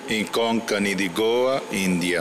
in Konkani di Goa, India.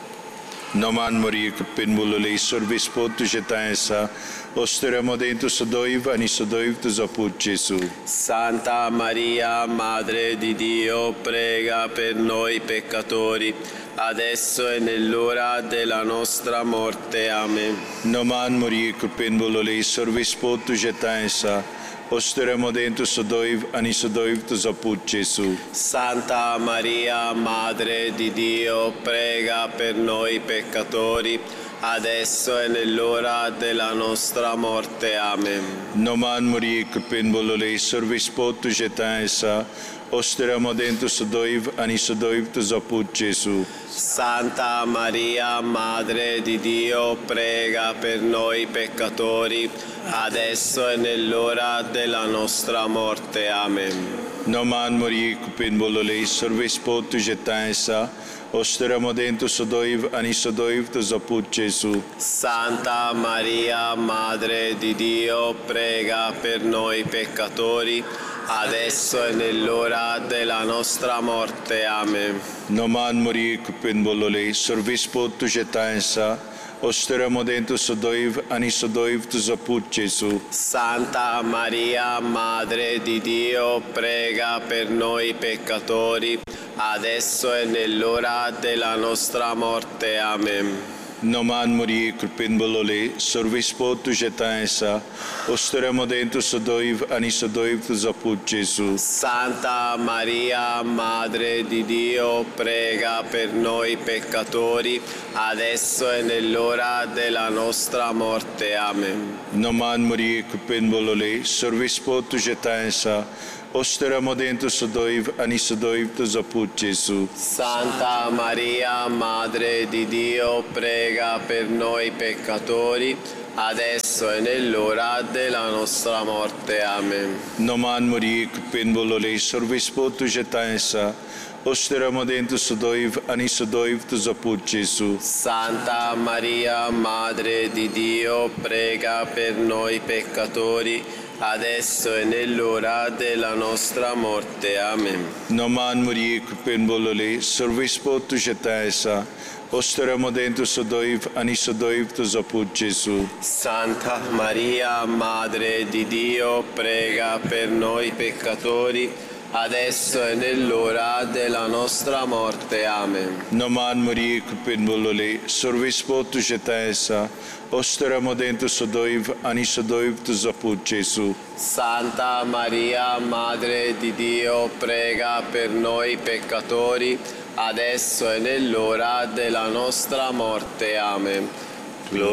Noman Maria Kupinbulule Service Potu Jetaensa, Osteremo dentro Sodoiv, Anisodoiv tu Zaput Gesù. Santa Maria, Madre di Dio, prega per noi peccatori, adesso e nell'ora della nostra morte. Amen. Noman Maria Kupinbulule Service Potu Jetaensa, Osteremo dentro Sodoiv, Anisodoiv tu Zaput Gesù. Santa Maria, Madre di Dio, prega per noi peccatori, adesso e nell'ora della nostra morte. Amen. Noman Maria Kupinbulule Service Potu Jetaensa, Osteremo dentro Sodoiv, Anisodoiv tu Zaput Gesù. Santa Maria, Madre di Dio, prega per noi peccatori, adesso e nell'ora della nostra morte. Amen. Noman Maria Kupinbulule Service Potu Jetaensa, Osteremo dentro Sodoiv, Anisodoiv tu Zaput Gesù. Santa Maria, Madre di Dio, prega per noi peccatori, adesso e nell'ora della nostra morte. Amen. Noman Maria Kupinbulule Service Potu Jetaensa, Osteremo dentro Sodoiv, Anisodoiv tu Zaput Gesù. Santa Maria, Madre di Dio, prega per noi peccatori, adesso e nell'ora della nostra morte. Amen. Noman Maria Kupinbulule Service Potu Jetaensa, Osteremo dentro Sodoiv, Anisodoiv tu Zaput Gesù. Santa Maria, Madre di Dio, prega per noi peccatori, adesso e nell'ora della nostra morte. Amen. Noman Maria Kupinbulule Service Potu Jetaensa, Osteremo dentro Sodoiv, Anisodoiv tu Zaput Gesù. Santa Maria, Madre di Dio, prega per noi peccatori, adesso e nell'ora della nostra morte. Amen. Noman Maria Kupinbulule Service Potu Jetaensa, Osteremo dentro Sodoiv, Anisodoiv tu Zaput Gesù. Santa Maria, Madre di Dio, prega per noi peccatori, adesso e nell'ora della nostra morte. Amen. Noman Maria Kupinbulule Service Potu Jetaensa, Osteremo dentro Sodoiv, Anisodoiv tu Zaput Gesù. Santa Maria, Madre di Dio, prega per noi peccatori, adesso e nell'ora della nostra morte. Amen. Noman Maria Kupinbulule Service Potu Jetaensa, Osteremo dentro Sodoiv, Anisodoiv tu Zaput Gesù. Santa Maria, Madre di Dio, prega per noi peccatori, adesso e nell'ora della nostra morte. Amen.